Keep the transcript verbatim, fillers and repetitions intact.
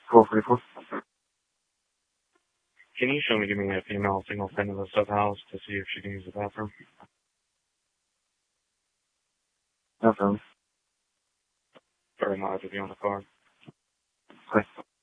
four forty-four. Can you show me, give me a female single pin in the subhouse to see if she can use the bathroom? No problem. Very much if you on the card. Okay.